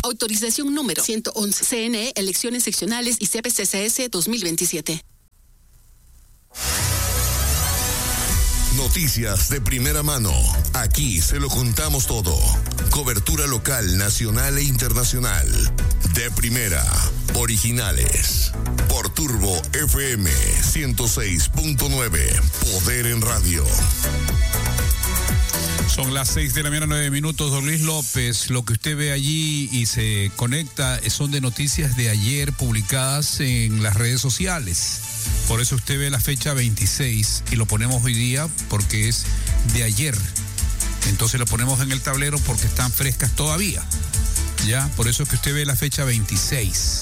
Autorización número 111. CNE, Elecciones Seccionales y CPCCS 2027. Noticias de primera mano. Aquí se lo contamos todo. Cobertura local, nacional e internacional. De primera. Originales. Por Turbo FM 106.9. Poder en radio. Son las 6 de la mañana, 9 minutos. Don Luis López, lo que usted ve allí y se conecta son de noticias de ayer publicadas en las redes sociales. Por eso usted ve la fecha 26 y lo ponemos hoy día porque es de ayer. Entonces lo ponemos en el tablero porque están frescas todavía. Ya, por eso es que usted ve la fecha 26.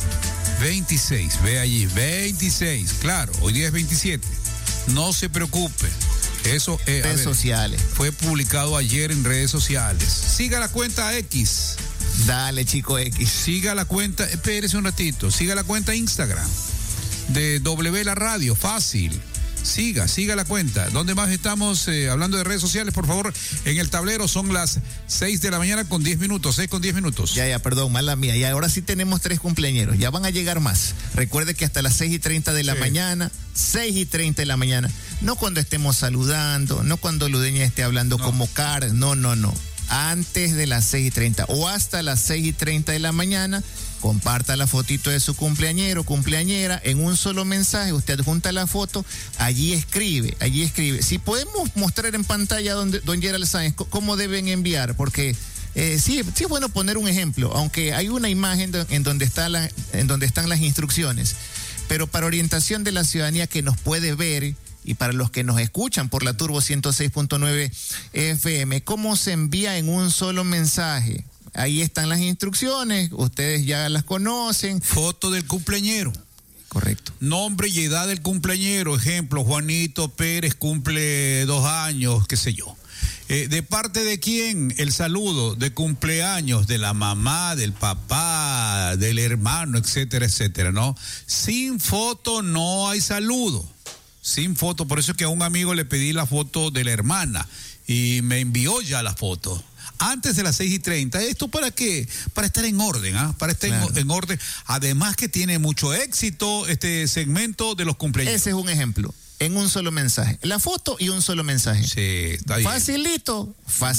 26, ve allí, 26. Claro, hoy día es 27. No se preocupe. Eso redes sociales. Fue publicado ayer en redes sociales. Siga la cuenta X. Dale, chico X. Siga la cuenta, espérese un ratito. Siga la cuenta Instagram de W La Radio, fácil. Siga la cuenta. ¿Dónde más estamos hablando de redes sociales? Por favor, en el tablero son las 6 de la mañana con 10 minutos, 6 con 10 minutos. Ya, perdón, mala mía. Y ahora sí tenemos 3 cumpleañeros. Ya van a llegar más. Recuerde que hasta las 6:30 de la mañana, 6:30 de la mañana, no cuando estemos saludando, no cuando Ludeña esté hablando como Car, no. Antes de las 6:30 o hasta las 6:30 de la mañana, comparta la fotito de su cumpleañero, cumpleañera, en un solo mensaje, usted adjunta la foto, allí escribe. Si podemos mostrar en pantalla don Gerald Sáenz cómo deben enviar, porque sí es bueno poner un ejemplo, aunque hay una imagen en donde están las instrucciones, pero para orientación de la ciudadanía que nos puede ver y para los que nos escuchan por la Turbo 106.9 FM, ¿cómo se envía en un solo mensaje? Ahí están las instrucciones, ustedes ya las conocen. Foto del cumpleañero. Correcto. Nombre y edad del cumpleañero. Ejemplo, Juanito Pérez cumple 2 años, qué sé yo. ¿De parte de quién? El saludo de cumpleaños, de la mamá, del papá, del hermano, etcétera, etcétera, ¿no? Sin foto no hay saludo. Sin foto, por eso es que a un amigo le pedí la foto de la hermana y me envió ya la foto. Antes de las 6:30. ¿Esto para qué? Para estar en orden, Para estar en orden. Además que tiene mucho éxito este segmento de los cumpleaños. Ese es un ejemplo. En un solo mensaje. La foto y un solo mensaje. Sí, está bien. Facilito.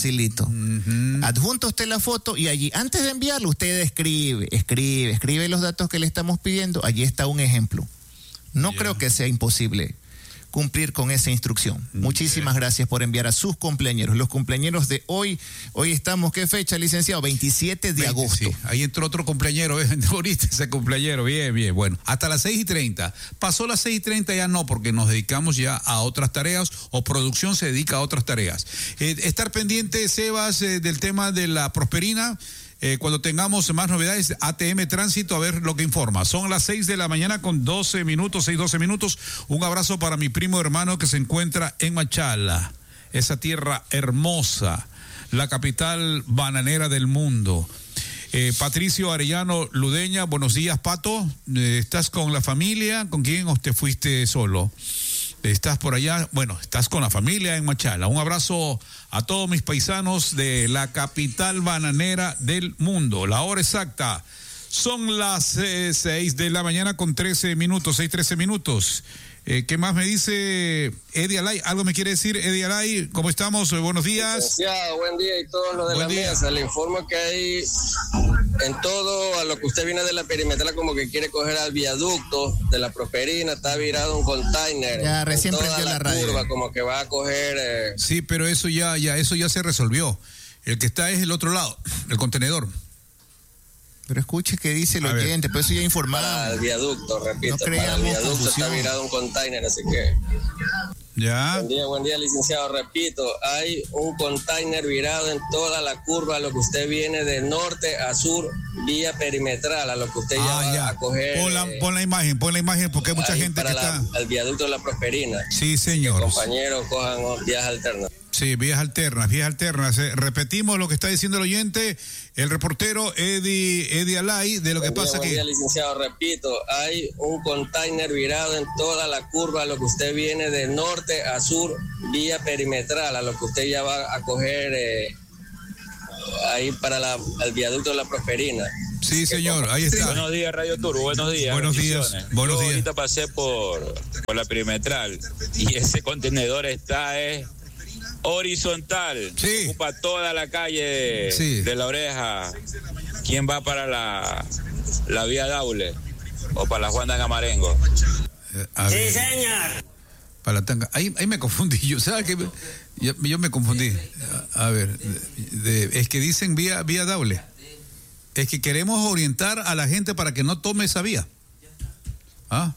Uh-huh. Adjunta usted la foto y allí, antes de enviarlo, usted escribe los datos que le estamos pidiendo. Allí está un ejemplo. No creo que sea imposible cumplir con esa instrucción. Muchísimas gracias por enviar a sus cumpleañeros. Los cumpleañeros de hoy estamos, ¿qué fecha, licenciado? 27 de agosto. Sí. Ahí entró otro cumpleañero, ahorita ese cumpleañero, bien. Bueno, hasta las 6:30. Pasó las 6:30 ya no, porque nos dedicamos ya a otras tareas, o producción se dedica a otras tareas. Estar pendiente, Sebas, del tema de la Prosperina. Cuando tengamos más novedades, ATM Tránsito, a ver lo que informa. Son las 6 de la mañana con 12 minutos, 6:12 minutos. Un abrazo para mi primo hermano que se encuentra en Machala, esa tierra hermosa, la capital bananera del mundo. Patricio Arellano Ludeña, buenos días, Pato. ¿Estás con la familia? ¿Con quién o te fuiste solo? ¿Estás por allá? Bueno, estás con la familia en Machala. Un abrazo a todos mis paisanos de la capital bananera del mundo. La hora exacta son las 6 de la mañana con 13 minutos, 6:13 minutos. ¿Qué más me dice Eddie Alay? ¿Algo me quiere decir Eddie Alay? ¿Cómo estamos? Buenos días. Licenciado, buen día y todos los de la mesa. Le informo que hay en todo a lo que usted viene de la perimetral, como que quiere coger al viaducto de la Prosperina, está virado un container. Ya recién prendió la radio. Curva, como que va a coger. Sí, pero eso ya se resolvió. El que está es el otro lado, el contenedor. Pero escuche que dice el oyente, por eso ya informaron. Para el viaducto, repito, no para el viaducto confusión. Está virado un container, así que... Ya. Buen día, licenciado. Repito, hay un container virado en toda la curva, a lo que usted viene de norte a sur, vía perimetral, a lo que usted va a coger. Pon la imagen, porque hay mucha gente que está... al viaducto de la Prosperina. Sí, señor. Compañeros, cojan vías alternas. Sí, vías alternas. Repetimos lo que está diciendo el oyente, el reportero Eddie Alay, de lo que pasa aquí. Buen día, licenciado. Repito, hay un container virado en toda la curva, a lo que usted viene de norte a sur, vía perimetral, a lo que usted ya va a coger ahí para el viaducto de la Prosperina. Sí, señor, ahí está. Buenos días, Radio Tour, buenos días. Buenos días. Yo ahorita pasé por la perimetral y ese contenedor está horizontal. Sí. Ocupa toda la calle de La Oreja. ¿Quién va para la vía Daule o para la Juan de Angamarengo? Sí, señor. Para la Tanga. Ahí me confundí. ¿Sabes qué? Yo me confundí. A ver, es que dicen vía Daule. Es que queremos orientar a la gente para que no tome esa vía. ¿Ah?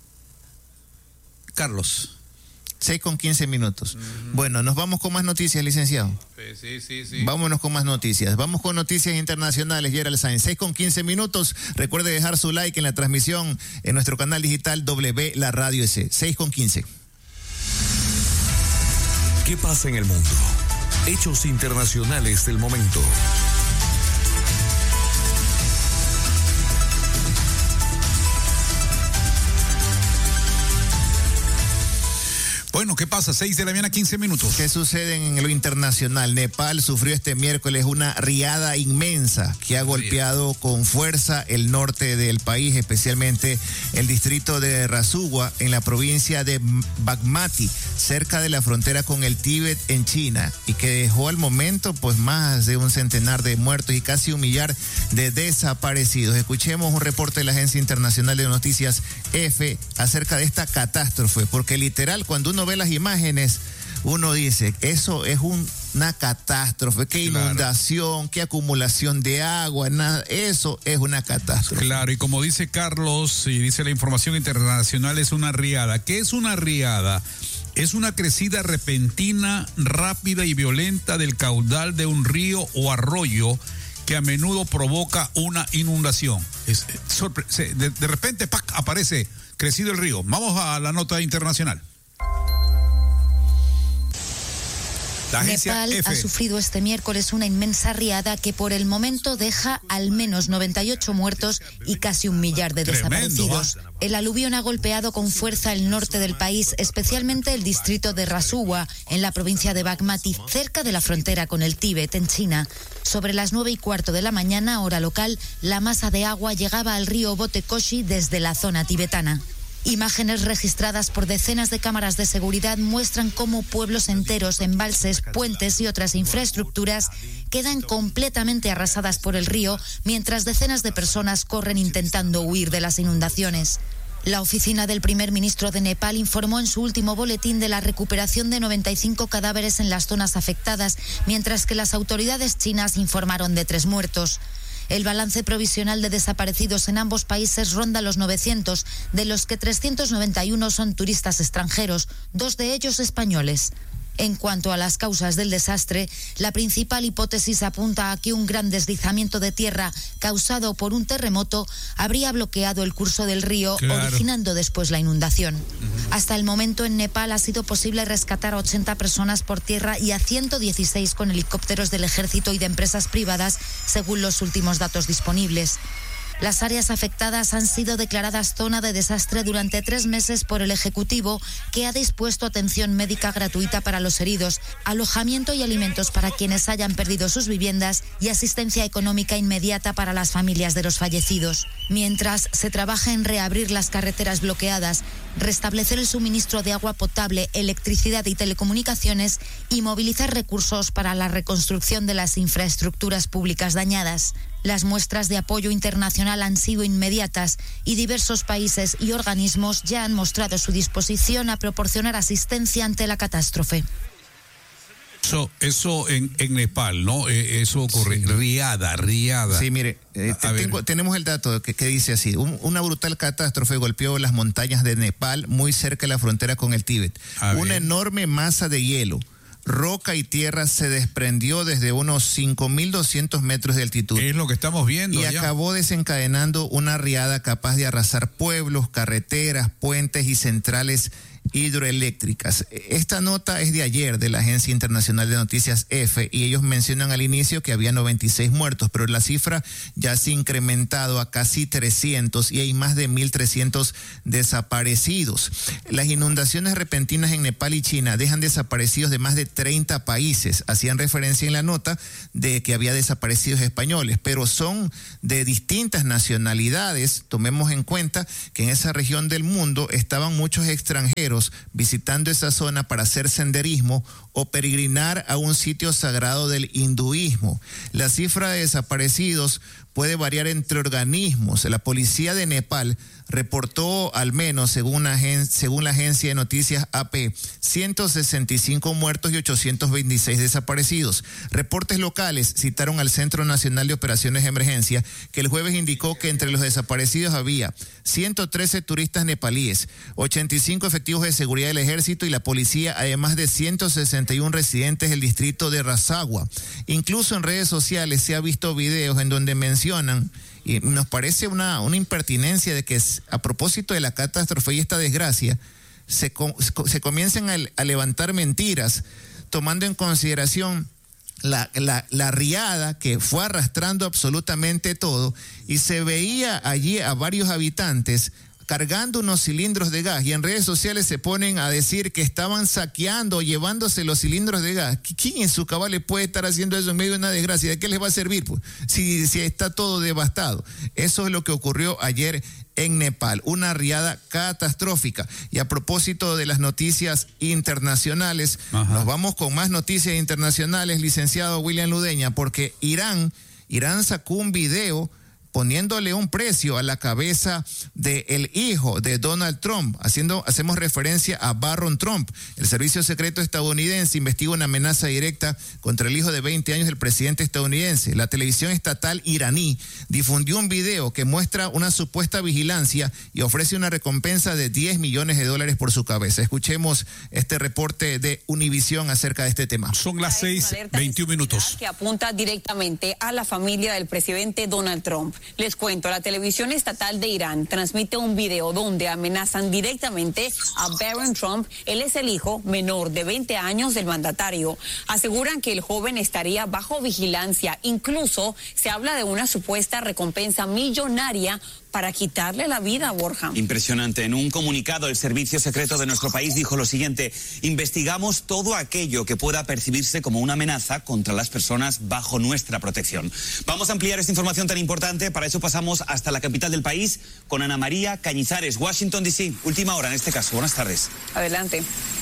Carlos. 6:15. Bueno, nos vamos con más noticias, licenciado. Sí. Vámonos con más noticias. Vamos con noticias internacionales, Gerald Sainz. 6:15. Recuerde dejar su like en la transmisión en nuestro canal digital W La Radio S. 6:15. ¿Qué pasa en el mundo? Hechos internacionales del momento. Bueno, ¿qué pasa? 6:15 a.m. ¿Qué sucede en lo internacional? Nepal sufrió este miércoles una riada inmensa que ha golpeado con fuerza el norte del país, especialmente el distrito de Rasuwa, en la provincia de Bagmati, cerca de la frontera con el Tíbet en China, y que dejó al momento pues más de un centenar de muertos y casi 1 millar de desaparecidos. Escuchemos un reporte de la Agencia Internacional de Noticias EFE acerca de esta catástrofe, porque literal cuando uno ve las imágenes, uno dice, eso es una catástrofe, qué inundación, qué acumulación de agua, eso es una catástrofe. Claro, y como dice Carlos, y dice la información internacional, es una riada. ¿Qué es una riada? Es una crecida repentina, rápida y violenta del caudal de un río o arroyo que a menudo provoca una inundación. De repente, ¡pac!, aparece crecido el río. Vamos a la nota internacional. Nepal ha sufrido este miércoles una inmensa riada que por el momento deja al menos 98 muertos y casi 1 millar de desaparecidos. El aluvión ha golpeado con fuerza el norte del país, especialmente el distrito de Rasuwa, en la provincia de Bagmati, cerca de la frontera con el Tíbet, en China. Sobre las 9:15 de la mañana, hora local, la masa de agua llegaba al río Botekoshi desde la zona tibetana. Imágenes registradas por decenas de cámaras de seguridad muestran cómo pueblos enteros, embalses, puentes y otras infraestructuras quedan completamente arrasadas por el río, mientras decenas de personas corren intentando huir de las inundaciones. La oficina del primer ministro de Nepal informó en su último boletín de la recuperación de 95 cadáveres en las zonas afectadas, mientras que las autoridades chinas informaron de 3 muertos. El balance provisional de desaparecidos en ambos países ronda los 900, de los que 391 son turistas extranjeros, 2 de ellos españoles. En cuanto a las causas del desastre, la principal hipótesis apunta a que un gran deslizamiento de tierra causado por un terremoto habría bloqueado el curso del río, originando después la inundación. Hasta el momento en Nepal ha sido posible rescatar a 80 personas por tierra y a 116 con helicópteros del ejército y de empresas privadas, según los últimos datos disponibles. Las áreas afectadas han sido declaradas zona de desastre durante 3 meses por el Ejecutivo, que ha dispuesto atención médica gratuita para los heridos, alojamiento y alimentos para quienes hayan perdido sus viviendas y asistencia económica inmediata para las familias de los fallecidos. Mientras se trabaja en reabrir las carreteras bloqueadas, restablecer el suministro de agua potable, electricidad y telecomunicaciones y movilizar recursos para la reconstrucción de las infraestructuras públicas dañadas. Las muestras de apoyo internacional han sido inmediatas y diversos países y organismos ya han mostrado su disposición a proporcionar asistencia ante la catástrofe. Eso en Nepal, ¿no? Eso ocurre. Sí. Riada. Sí, mire, tenemos el dato que dice así. Una brutal catástrofe golpeó las montañas de Nepal, muy cerca de la frontera con el Tíbet. Una enorme masa de hielo, roca y tierra se desprendió desde unos 5.200 metros de altitud. Es lo que estamos viendo. Y acabó desencadenando una riada capaz de arrasar pueblos, carreteras, puentes y centrales hidroeléctricas. Esta nota es de ayer de la Agencia Internacional de Noticias EFE y ellos mencionan al inicio que había 96 muertos, pero la cifra ya se ha incrementado a casi 300 y hay más de 1.300 desaparecidos. Las inundaciones repentinas en Nepal y China dejan desaparecidos de más de 30 países. Hacían referencia en la nota de que había desaparecidos españoles, pero son de distintas nacionalidades. Tomemos en cuenta que en esa región del mundo estaban muchos extranjeros visitando esa zona para hacer senderismo o peregrinar a un sitio sagrado del hinduismo. La cifra de desaparecidos puede variar entre organismos. La policía de Nepal reportó, al menos según la agencia de noticias AP, 165 muertos y 826 desaparecidos. Reportes locales citaron al Centro Nacional de Operaciones de Emergencia, que el jueves indicó que entre los desaparecidos había 113 turistas nepalíes, 85 efectivos de seguridad del ejército y la policía, además de 161 residentes del distrito de Razawa. Incluso en redes sociales se ha visto videos en donde mencionan, y nos parece una impertinencia de que a propósito de la catástrofe y esta desgracia, se comiencen a levantar mentiras, tomando en consideración la riada que fue arrastrando absolutamente todo, y se veía allí a varios habitantes cargando unos cilindros de gas, y en redes sociales se ponen a decir que estaban saqueando, llevándose los cilindros de gas. ¿Quién en su cabal le puede estar haciendo eso en medio de una desgracia? ¿De qué les va a servir, pues, si está todo devastado? Eso es lo que ocurrió ayer en Nepal, una riada catastrófica. Y a propósito de las noticias internacionales, nos vamos con más noticias internacionales, licenciado William Ludeña, porque Irán sacó un video poniéndole un precio a la cabeza del hijo de Donald Trump. Hacemos referencia a Barron Trump. El servicio secreto estadounidense investiga una amenaza directa contra el hijo de 20 años del presidente estadounidense. La televisión estatal iraní difundió un video que muestra una supuesta vigilancia y ofrece una recompensa de $10 millones por su cabeza. Escuchemos este reporte de Univisión acerca de este tema. Son las 6:21 minutos. Que apunta directamente a la familia del presidente Donald Trump. Les cuento, la televisión estatal de Irán transmite un video donde amenazan directamente a Barron Trump. Él es el hijo menor de 20 años del mandatario. Aseguran que el joven estaría bajo vigilancia. Incluso se habla de una supuesta recompensa millonaria para quitarle la vida a Borja. Impresionante. En un comunicado, el servicio secreto de nuestro país dijo lo siguiente: investigamos todo aquello que pueda percibirse como una amenaza contra las personas bajo nuestra protección. Vamos a ampliar esta información tan importante. Para eso pasamos hasta la capital del país con Ana María Cañizares, Washington, D.C. Última hora en este caso. Buenas tardes. Adelante.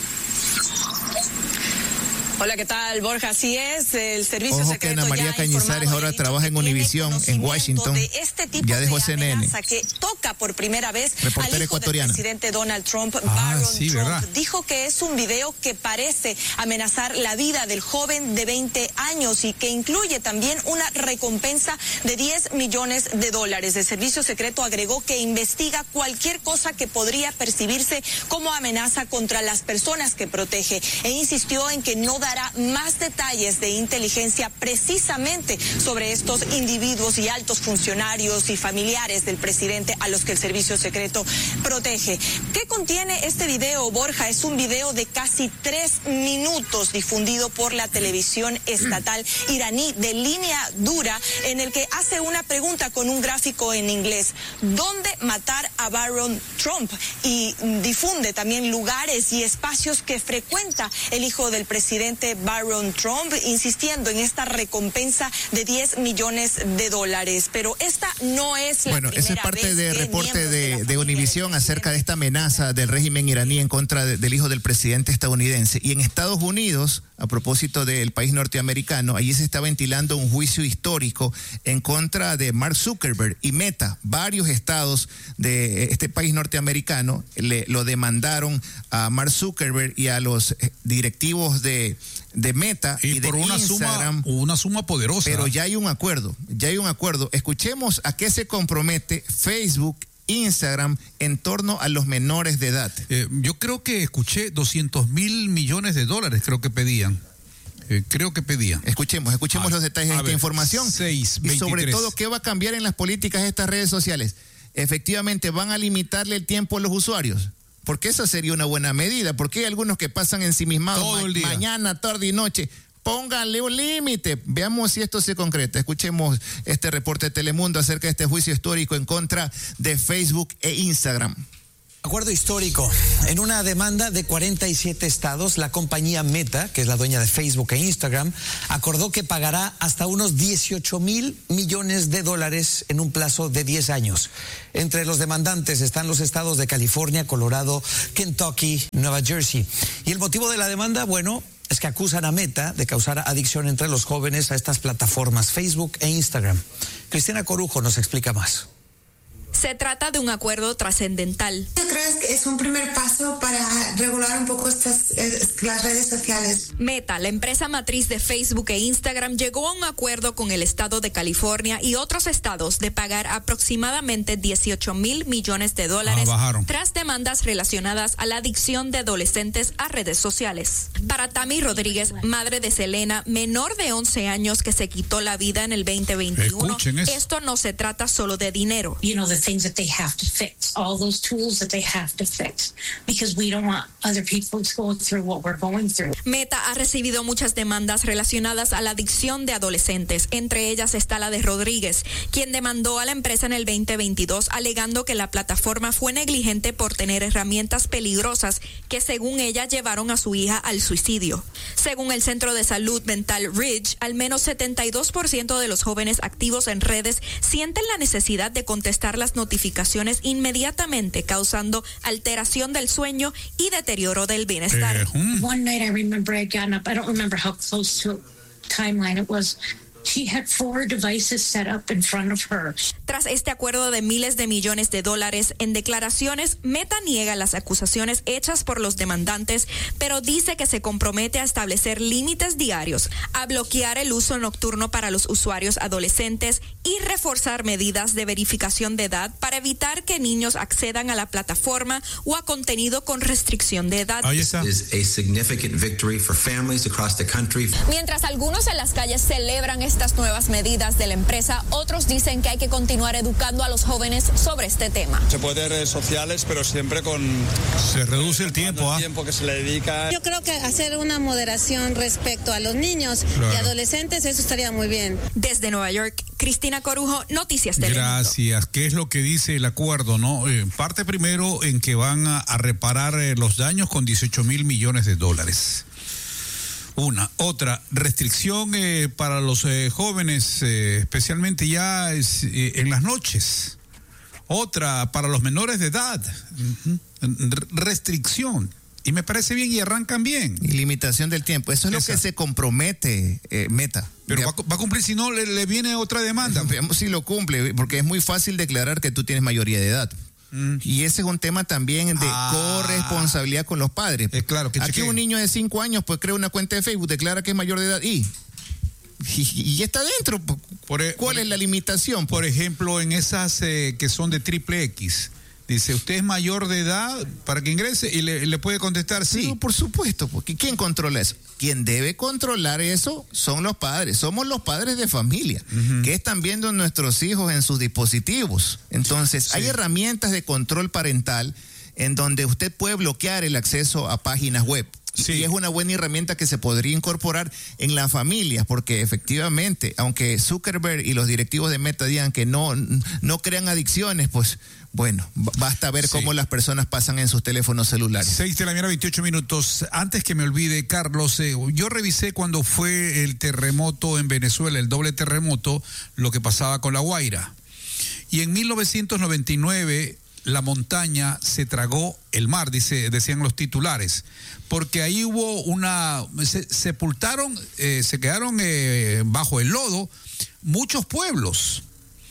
Hola, ¿qué tal, Borja? Así es, el servicio secreto. Que Ana María Cañizares ahora trabaja en Univisión, en Washington. De este tipo ya dejó de CNN. Que toca por primera vez reportera al hijo ecuatoriana del presidente Donald Trump, Barron Trump. ¿Verdad? Dijo que es un video que parece amenazar la vida del joven de 20 años y que incluye también una recompensa de $10 millones. El servicio secreto agregó que investiga cualquier cosa que podría percibirse como amenaza contra las personas que protege e insistió en que no dará más detalles de inteligencia precisamente sobre estos individuos y altos funcionarios y familiares del presidente a los que el servicio secreto protege. ¿Qué contiene este video, Borja? Es un video de casi 3 minutos difundido por la televisión estatal iraní de línea dura, en el que hace una pregunta con un gráfico en inglés: ¿dónde matar a Barron Trump? Y difunde también lugares y espacios que frecuenta el hijo del presidente Barron Trump, insistiendo en esta recompensa de $10 millones. Pero esta no es la primera esa es parte vez del que reporte de Univisión acerca de esta amenaza del régimen iraní en contra del hijo del presidente estadounidense. Y en Estados Unidos, a propósito del país norteamericano, allí se está ventilando un juicio histórico en contra de Mark Zuckerberg y Meta. Varios estados de este país norteamericano lo demandaron a Mark Zuckerberg y a los directivos de Meta y por de Instagram, una suma poderosa. Pero ya hay un acuerdo. Escuchemos a qué se compromete Facebook, Instagram en torno a los menores de edad. Yo creo que escuché $200 millones, creo que pedían. Escuchemos los detalles de esta información. 6:23. Y sobre todo, ¿qué va a cambiar en las políticas de estas redes sociales? Efectivamente, ¿van a limitarle el tiempo a los usuarios? Porque eso sería una buena medida, porque hay algunos que pasan ensimismados mañana, tarde y noche. Pónganle un límite. Veamos si esto se concreta. Escuchemos este reporte de Telemundo acerca de este juicio histórico en contra de Facebook e Instagram. Acuerdo histórico. En una demanda de 47 estados, la compañía Meta, que es la dueña de Facebook e Instagram, acordó que pagará hasta unos 18,000 millones de dólares en un plazo de 10 años. Entre los demandantes están los estados de California, Colorado, Kentucky, Nueva Jersey. Y el motivo de la demanda, bueno, es que acusan a Meta de causar adicción entre los jóvenes a estas plataformas Facebook e Instagram. Cristina Corujo nos explica más. Se trata de un acuerdo trascendental. Yo creo que es un primer paso para regular un poco las redes sociales. Meta, la empresa matriz de Facebook e Instagram, llegó a un acuerdo con el estado de California y otros estados de pagar aproximadamente 18,000 millones de dólares tras demandas relacionadas a la adicción de adolescentes a redes sociales. Para Tami Rodríguez, madre de Selena, menor de 11 años que se quitó la vida en el 2021, esto no se trata solo de dinero. Things that they have to fix, all those tools that they have to fix, because we don't want other people to go through what we're going through. Meta ha recibido muchas demandas relacionadas a la adicción de adolescentes. Entre ellas está la de Rodríguez, quien demandó a la empresa en el 2022 alegando que la plataforma fue negligente por tener herramientas peligrosas que, según ella, llevaron a su hija al suicidio. Según el Centro de Salud Mental Ridge, al menos 72% de los jóvenes activos en redes sienten la necesidad de contestar las notificaciones inmediatamente, causando alteración del sueño y deterioro del bienestar. One night I remember I got up, I don't remember how close to timeline it was. She had 4 devices set up in front of her. Tras este acuerdo de miles de millones de dólares, en declaraciones, Meta niega las acusaciones hechas por los demandantes, pero dice que se compromete a establecer límites diarios, a bloquear el uso nocturno para los usuarios adolescentes y reforzar medidas de verificación de edad para evitar que niños accedan a la plataforma o a contenido con restricción de edad. Mientras algunos en las calles celebran estas nuevas medidas de la empresa, otros dicen que hay que continuar educando a los jóvenes sobre este tema. Se puede tener redes sociales, pero siempre se reduce el tiempo, el tiempo que se le dedica. Yo creo que hacer una moderación respecto a los niños y adolescentes, eso estaría muy bien. Desde Nueva York, Cristina Corujo, Noticias Telemundo. Gracias. ¿Qué es lo que dice el acuerdo, no? Parte primero en que van a reparar los daños con 18,000 millones de dólares. Otra restricción para los jóvenes, especialmente ya en las noches. Otra para los menores de edad. Restricción. Y me parece bien y arrancan bien. Y limitación del tiempo. Eso es lo que se compromete Meta. Pero va a cumplir, si no le viene otra demanda. Veamos si lo cumple, porque es muy fácil declarar que tú tienes mayoría de edad. Y ese es un tema también de corresponsabilidad con los padres. Claro, que aquí un niño de 5 años pues crea una cuenta de Facebook, declara que es mayor de edad y está dentro. ¿Cuál es la limitación? Por ejemplo, en esas que son de triple X. Dice, ¿usted es mayor de edad para que ingrese? Y le puede contestar sí. No, por supuesto, porque ¿quién controla eso? Quien debe controlar eso son los padres. Somos los padres de familia, que están viendo nuestros hijos en sus dispositivos. Entonces, hay herramientas de control parental en donde usted puede bloquear el acceso a páginas web. Y es una buena herramienta que se podría incorporar en las familias, porque efectivamente, aunque Zuckerberg y los directivos de Meta digan que no crean adicciones, pues bueno, basta ver cómo las personas pasan en sus teléfonos celulares. 6 de la mañana, 28 minutos. Antes que me olvide, Carlos, yo revisé cuando fue el terremoto en Venezuela, el doble terremoto, lo que pasaba con La Guaira. Y en 1999... la montaña se tragó el mar, decían los titulares, porque ahí hubo sepultaron, se quedaron bajo el lodo muchos pueblos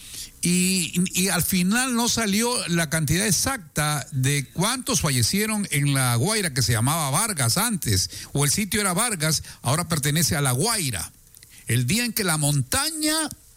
y al final no salió la cantidad exacta de cuántos fallecieron en La Guaira, que se llamaba Vargas antes, o el sitio era Vargas, ahora pertenece a La Guaira, el día en que la montaña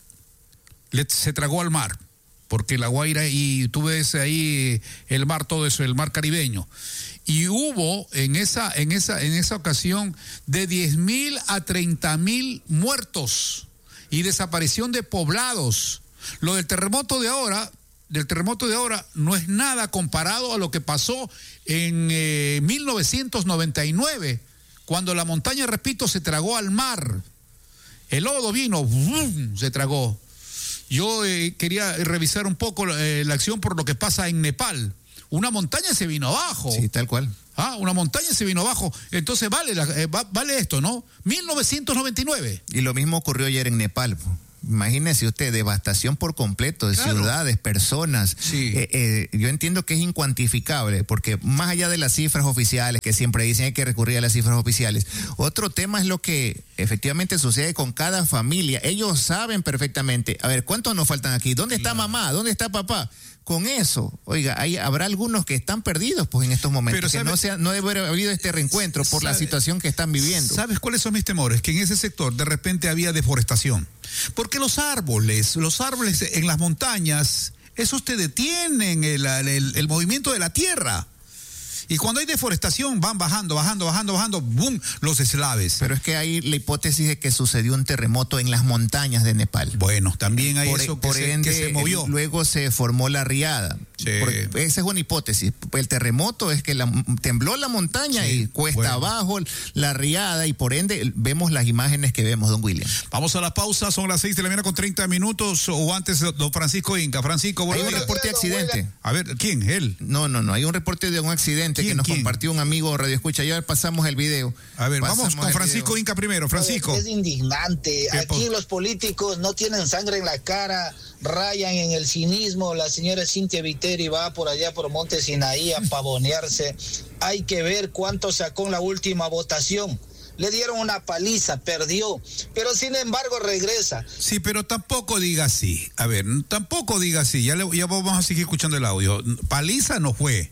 se tragó al mar. Porque La Guaira, y tú ves ahí el mar, todo eso, el mar caribeño. Y hubo en esa ocasión de 10,000 a 30,000 muertos y desaparición de poblados. Lo del terremoto de ahora del terremoto de ahora no es nada comparado a lo que pasó en 1999, cuando la montaña, repito, se tragó al mar. El lodo vino, ¡bum!, se tragó. Yo quería revisar un poco la acción por lo que pasa en Nepal. Una montaña se vino abajo. Sí, tal cual. Una montaña se vino abajo. Entonces vale esto, ¿no? 1999. Y lo mismo ocurrió ayer en Nepal. Imagínese usted, devastación por completo de ciudades, personas. Sí. Yo entiendo que es incuantificable, porque más allá de las cifras oficiales, que siempre dicen hay que recurrir a las cifras oficiales, otro tema es lo que efectivamente sucede con cada familia. Ellos saben perfectamente, a ver, ¿cuántos nos faltan aquí? ¿Dónde está mamá? ¿Dónde está papá? Con eso, oiga, habrá algunos que están perdidos pues en estos momentos, pero no debe haber habido este reencuentro por la situación que están viviendo. ¿Sabes cuáles son mis temores? Que en ese sector de repente había deforestación. Porque los árboles en las montañas, esos te detienen el movimiento de la tierra. Y cuando hay deforestación van bajando, ¡boom!, los eslaves. Pero es que hay la hipótesis de que sucedió un terremoto en las montañas de Nepal. Bueno, también hay que se movió. Luego se formó la riada. Sí. Esa es una hipótesis. El terremoto es que tembló la montaña y cuesta abajo la riada, y por ende vemos las imágenes que vemos, don William. Vamos a la pausa, son las 6:30 o antes, don Francisco Inca. Francisco, hay un reporte de accidente. A ver, ¿quién? ¿Él? No, hay un reporte de un accidente que nos compartió un amigo Radio Escucha. Ya pasamos el video. A ver, vamos con Francisco Inca primero. Francisco. Es indignante. Aquí los políticos no tienen sangre en la cara, rayan en el cinismo. La señora Cintia Viteri va por allá por Monte Sinaí a pavonearse. Hay que ver cuánto sacó en la última votación. Le dieron una paliza, perdió, pero sin embargo regresa. Sí, pero tampoco diga así. A ver, tampoco diga así. Ya vamos a seguir escuchando el audio. Paliza no fue.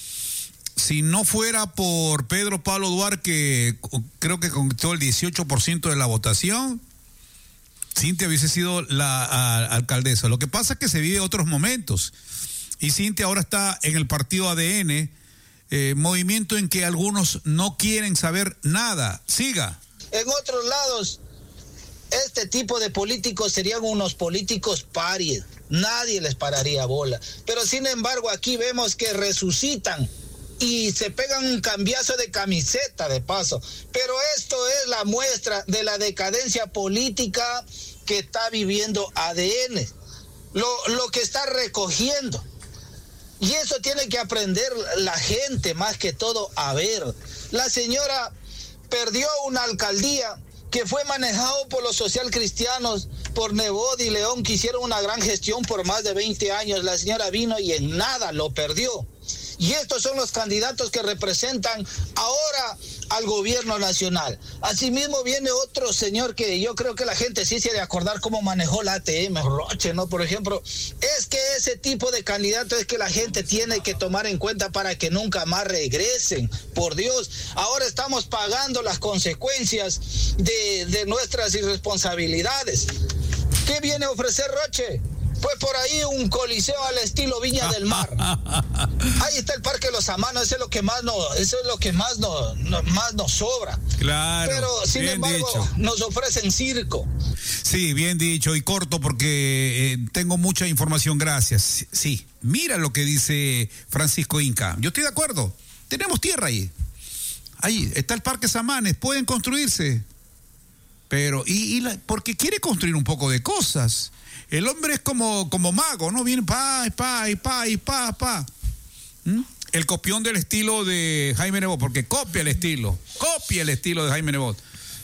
Si no fuera por Pedro Pablo Duarte, creo que conquistó el 18% de la votación, Cintia hubiese sido la alcaldesa. Lo que pasa es que se vive otros momentos. Y Cintia ahora está en el partido ADN, movimiento en que algunos no quieren saber nada. Siga. En otros lados, este tipo de políticos serían unos políticos parias. Nadie les pararía bola. Pero sin embargo, aquí vemos que resucitan y se pegan un cambiazo de camiseta de paso. Pero esto es la muestra de la decadencia política que está viviendo ADN. Lo que está recogiendo. Y eso tiene que aprender la gente más que todo a ver. La señora perdió una alcaldía que fue manejado por los socialcristianos, por Nebot y León, que hicieron una gran gestión por más de 20 años. La señora vino y en nada lo perdió. Y estos son los candidatos que representan ahora al gobierno nacional. Asimismo viene otro señor que yo creo que la gente sí se ha de acordar cómo manejó la ATM, Roche, ¿no? Por ejemplo, es que ese tipo de candidatos es que la gente tiene que tomar en cuenta para que nunca más regresen. Por Dios, ahora estamos pagando las consecuencias de nuestras irresponsabilidades. ¿Qué viene a ofrecer Roche? Pues por ahí un coliseo al estilo Viña del Mar. Ahí está el Parque Los Amanos, eso es lo que más nos sobra. Claro. Pero sin embargo dicho. Nos ofrecen circo. Sí, bien dicho y corto porque tengo mucha información, gracias. Sí, mira lo que dice Francisco Inca. Yo estoy de acuerdo. Tenemos tierra ahí. Ahí está el Parque Samanes, pueden construirse. Pero porque quiere construir un poco de cosas. El hombre es como mago, ¿no? Viene pa. El copión del estilo de Jaime Nebot, porque copia el estilo de Jaime Nebot.